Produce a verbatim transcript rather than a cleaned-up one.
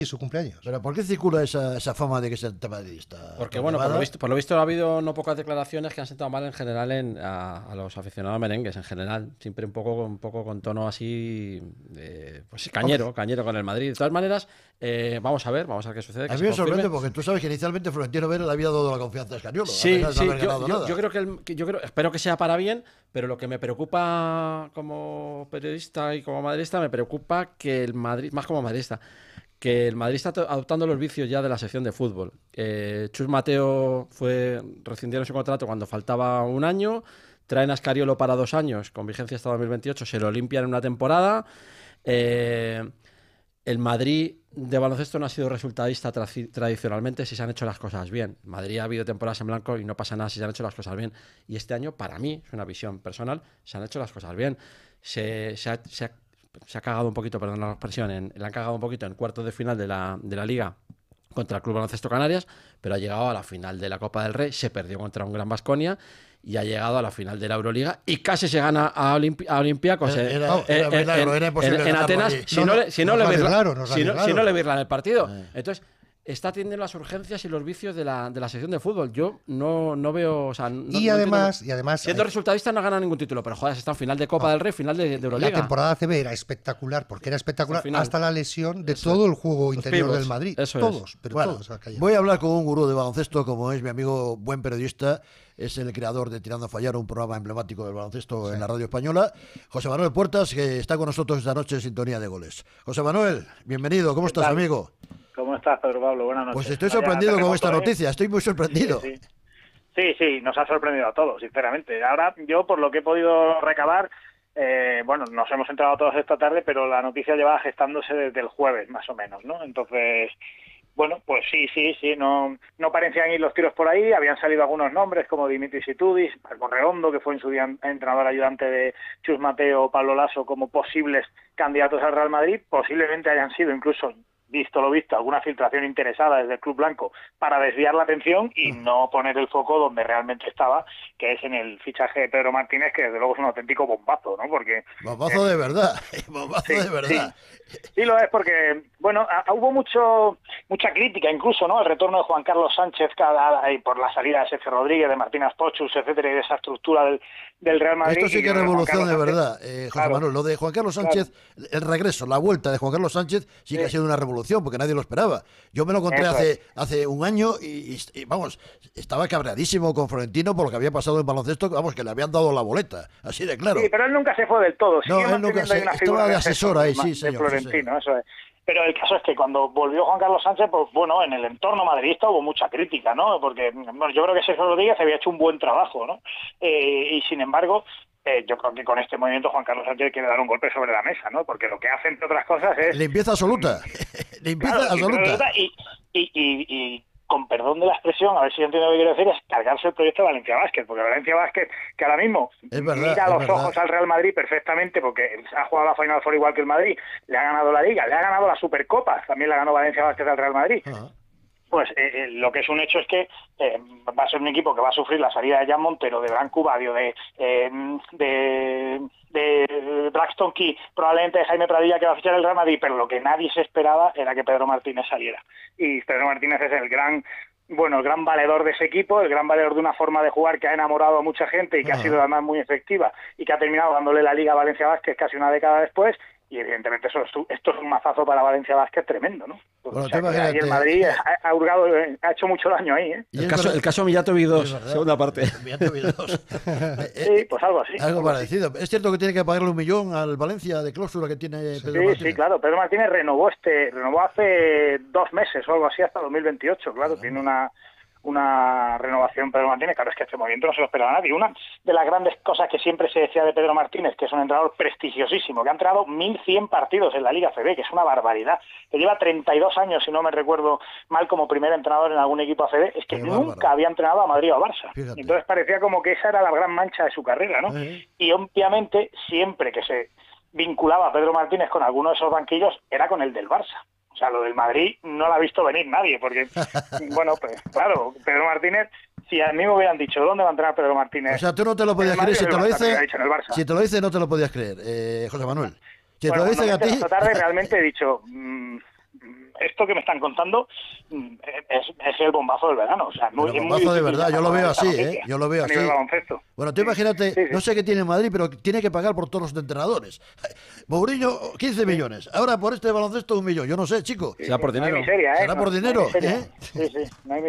y su cumpleaños. ¿Pero por qué circula esa, esa fama de que es antimadridista? Porque, bueno, por lo, visto, por lo visto ha habido no pocas declaraciones que han sentado mal en general en, a, a los aficionados merengues, en general. Siempre un poco, un poco con tono así, eh, pues cañero, okay. cañero con el Madrid. De todas maneras, eh, vamos a ver, vamos a ver qué sucede. A mí me sorprende porque tú sabes que inicialmente Florentino Pérez le había dado la confianza a Escariolo. Sí, sí, no yo, yo, yo creo que, el, que yo creo, espero que sea para bien, pero lo que me preocupa como periodista y como madridista, me preocupa que el Madrid, más como madridista, que el Madrid está adoptando los vicios ya de la sección de fútbol. Eh, Chus Mateo fue rescindieron su contrato cuando faltaba un año, traen a Escariolo para dos años, con vigencia hasta dos mil veintiocho, se lo limpian en una temporada. Eh, el Madrid de baloncesto no ha sido resultadista tra- tradicionalmente si se han hecho las cosas bien. Madrid ha habido temporadas en blanco y no pasa nada si se han hecho las cosas bien. Y este año, para mí, es una visión personal, se han hecho las cosas bien. Se, se, ha, se ha se ha cagado un poquito, perdón la expresión, en, le han cagado un poquito en cuartos de final de la, de la Liga contra el Club Baloncesto Canarias, pero ha llegado a la final de la Copa del Rey, se perdió contra un Gran Baskonia y ha llegado a la final de la Euroliga y casi se gana a, Olimpi a Olympiacos era, era, eh, era, eh, milagro, era en, en Atenas si no, no, le, si no, no le virlan si no, si no le virlan el partido. Eh. Entonces, está atendiendo las urgencias y los vicios de la, de la sección de fútbol. Yo no, no veo... O sea, no, y, no además, entiendo, y además... Siendo hay... resultadista no ha ganado ningún título, pero joder, está en final de Copa no. del Rey, final de, de Euroliga. La temporada A C B era espectacular, porque era espectacular hasta la lesión de Eso. todo el juego Los interior pibos. del Madrid. Eso todos, es. pero bueno, todos. Voy a hablar con un gurú de baloncesto, como es mi amigo, buen periodista, es el creador de Tirando a Fallar, un programa emblemático del baloncesto sí. en la radio española, José Manuel Puertas, que está con nosotros esta noche en Sintonía de Goles. José Manuel, bienvenido, ¿cómo estás, amigo? ¿Cómo estás, Pedro Pablo? Buenas noches. Pues estoy sorprendido con esta noticia, estoy muy sorprendido. Sí, sí. sí, sí, nos ha sorprendido a todos, sinceramente. Ahora, yo, por lo que he podido recabar, eh, bueno, nos hemos enterado todos esta tarde, pero la noticia llevaba gestándose desde el jueves, más o menos, ¿no? Entonces, bueno, pues sí, sí, sí, no, no parecían ir los tiros por ahí, habían salido algunos nombres como Dimitris Itoudis, Marco Redondo, que fue en su día entrenador ayudante de Chus Mateo, Pablo Laso, como posibles candidatos al Real Madrid, posiblemente hayan sido incluso, visto lo visto, alguna filtración interesada desde el Club Blanco para desviar la atención y no poner el foco donde realmente estaba, que es en el fichaje de Pedro Martínez, que desde luego es un auténtico bombazo, ¿no? Porque bombazo eh, de verdad, bombazo sí, de verdad. Sí, sí lo es porque, bueno, a, hubo mucho mucha crítica incluso, ¿no? El retorno de Juan Carlos Sánchez cada, y por la salida de Sergio Rodríguez, de Martínez Pochus, etcétera, y de esa estructura del, del Real Madrid. Esto sí que es revolución de verdad, eh, José claro, Manuel. Lo de Juan Carlos Sánchez, claro. el regreso, la vuelta de Juan Carlos Sánchez sí que sí. ha sido una revolución, porque nadie lo esperaba. Yo me lo encontré Eso hace, es. hace un año y, y, y, vamos, estaba cabreadísimo con Florentino por lo que había pasado en baloncesto, vamos, que le habían dado la boleta, así de claro. Sí, pero él nunca se fue del todo. No, él nunca se, estaba de asesor ahí, sí, señor. De Florentino, sí, señor. Eso es. Pero el caso es que cuando volvió Juan Carlos Sánchez, pues bueno, en el entorno madridista hubo mucha crítica, ¿no? Porque, bueno, yo creo que Sergio Rodríguez había hecho un buen trabajo, ¿no? Eh, y sin embargo, Eh, yo creo que con este movimiento Juan Carlos Sánchez quiere dar un golpe sobre la mesa, ¿no? Porque lo que hace, entre otras cosas, es... Limpieza absoluta. Limpieza claro, absoluta. Y, y, y, y, con perdón de la expresión, a ver si entiendo lo que quiero decir, es cargarse el proyecto de Valencia Basket, porque Valencia Basket, que ahora mismo es verdad, mira a los verdad. ojos al Real Madrid perfectamente, porque ha jugado la Final Four igual que el Madrid, le ha ganado la Liga, le ha ganado la Supercopa, también la ganó Valencia Basket al Real Madrid. Uh-huh. Pues eh, eh, lo que es un hecho es que eh, va a ser un equipo que va a sufrir la salida de Jan Montero, de Branco Badio, de, eh, de, de Braxton Key, probablemente de Jaime Pradilla, que va a fichar el Real Madrid, pero lo que nadie se esperaba era que Pedro Martínez saliera. Y Pedro Martínez es el gran... bueno, el gran valedor de ese equipo, el gran valedor de una forma de jugar que ha enamorado a mucha gente y que uh-huh. ha sido además muy efectiva y que ha terminado dándole la Liga a Valencia Basket casi una década después. Y evidentemente eso, esto es un mazazo para Valencia Basket tremendo, ¿no? Bueno, o sea, que ahí el Madrid ha, ha, hurgado, ha hecho mucho daño ahí, ¿eh? El caso, el caso Mijatovic dos, segunda parte. Mijatovic dos. Sí, pues algo así. Algo parecido. Es cierto que tiene que pagarle un millón al Valencia de cláusula que tiene Pedro sí, Martínez. Sí, claro. Pedro Martínez renovó este renovó hace dos meses o algo así hasta dos mil veintiocho, claro. Tiene una... una renovación Pedro Martínez, claro, es que este movimiento no se lo esperaba nadie. Una de las grandes cosas que siempre se decía de Pedro Martínez, que es un entrenador prestigiosísimo, que ha entrenado mil cien partidos en la Liga A C B, que es una barbaridad, que lleva treinta y dos años, si no me recuerdo mal, como primer entrenador en algún equipo A C B, es que Qué nunca bárbaro. había entrenado a Madrid o a Barça. Fíjate. Entonces parecía como que esa era la gran mancha de su carrera, ¿no? Uh-huh. Y obviamente, siempre que se vinculaba a Pedro Martínez con alguno de esos banquillos, era con el del Barça. O sea, lo del Madrid no lo ha visto venir nadie, porque, bueno, pues claro, Pedro Martínez, si a mí me hubieran dicho, ¿dónde va a entrenar Pedro Martínez? O sea, tú no te lo podías creer, si te lo dice, si te lo dice, no te lo podías creer, eh, José Manuel. Si bueno, te lo dice a ti... Esta tarde realmente he dicho, mmm, esto que me están contando es, es el bombazo del verano. O sea, muy, el bombazo muy de verdad, yo lo veo así, ¿eh? Yo lo veo así. Bueno, tú imagínate, sí, sí. no sé qué tiene Madrid, pero tiene que pagar por todos los entrenadores. Mourinho, quince millones. Ahora por este baloncesto, un millón. Yo no sé, chico. Será por dinero. No miseria, ¿eh? Será por no, dinero, no ¿eh? Sí, sí, no hay